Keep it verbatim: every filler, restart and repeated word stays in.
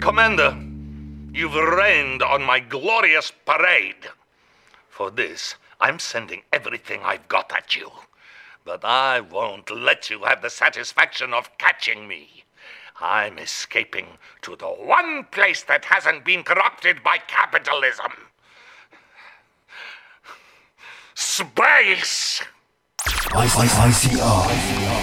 Commander, you've rained on my glorious parade. For this, I'm sending everything I've got at you. But I won't let you have the satisfaction of catching me. I'm escaping to the one place that hasn't been corrupted by capitalism. Space! I C R.